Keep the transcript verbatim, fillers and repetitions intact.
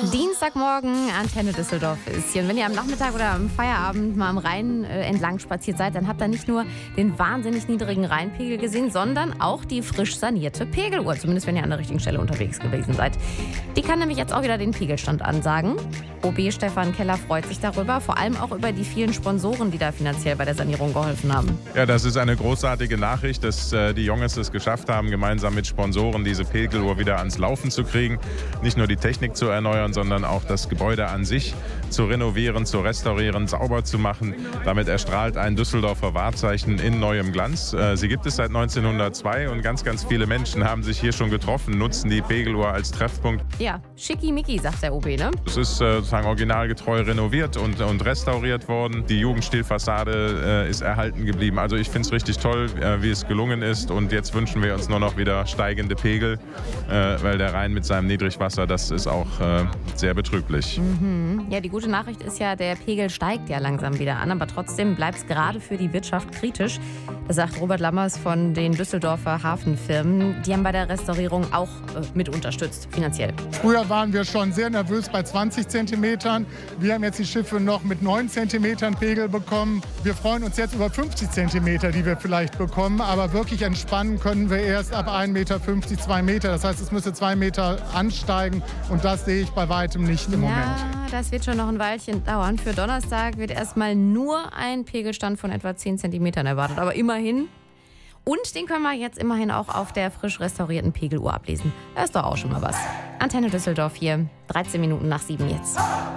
Dienstagmorgen, Antenne Düsseldorf ist hier. Und wenn ihr am Nachmittag oder am Feierabend mal am Rhein äh, entlang spaziert seid, dann habt ihr nicht nur den wahnsinnig niedrigen Rheinpegel gesehen, sondern auch die frisch sanierte Pegeluhr. Zumindest wenn ihr an der richtigen Stelle unterwegs gewesen seid. Die kann nämlich jetzt auch wieder den Pegelstand ansagen. O B Stefan Keller freut sich darüber, vor allem auch über die vielen Sponsoren, die da finanziell bei der Sanierung geholfen haben. Ja, das ist eine großartige Nachricht, dass äh, die Jungs es geschafft haben, gemeinsam mit Sponsoren diese Pegeluhr wieder ans Laufen zu kriegen. Nicht nur die Technik zu erneuern, sondern auch das Gebäude an sich zu renovieren, zu restaurieren, sauber zu machen. Damit erstrahlt ein Düsseldorfer Wahrzeichen in neuem Glanz. Äh, sie gibt es seit neunzehnhundertzwei und ganz, ganz viele Menschen haben sich hier schon getroffen, nutzen die Pegeluhr als Treffpunkt. Ja, schickimicki, sagt der O B, ne? Es ist äh, sozusagen originalgetreu renoviert und, und restauriert worden. Die Jugendstilfassade äh, ist erhalten geblieben. Also ich finde es richtig toll, äh, wie es gelungen ist. Und jetzt wünschen wir uns nur noch wieder steigende Pegel, äh, weil der Rhein mit seinem Niedrigwasser, das ist auch äh, sehr betrüblich. Mhm. Ja, die gute Nachricht ist ja, der Pegel steigt ja langsam wieder an, aber trotzdem bleibt es gerade für die Wirtschaft kritisch. Das sagt Robert Lammers von den Düsseldorfer Hafenfirmen. Die haben bei der Restaurierung auch äh, mit unterstützt, finanziell. Früher waren wir schon sehr nervös bei zwanzig Zentimetern. Wir haben jetzt die Schiffe noch mit neun Zentimetern Pegel bekommen. Wir freuen uns jetzt über fünfzig Zentimeter, die wir vielleicht bekommen. Aber wirklich entspannen können wir erst ab ein Meter fünfzig, zwei Meter. Das heißt, es müsste zwei Meter ansteigen. Und das sehe ich bei weitem nicht im ja, Moment. Das wird schon noch ein Weilchen dauern. Für Donnerstag wird erstmal nur ein Pegelstand von etwa zehn Zentimetern erwartet. Aber immerhin. Und den können wir jetzt immerhin auch auf der frisch restaurierten Pegeluhr ablesen. Das ist doch auch schon mal was. Antenne Düsseldorf hier, dreizehn Minuten nach sieben jetzt.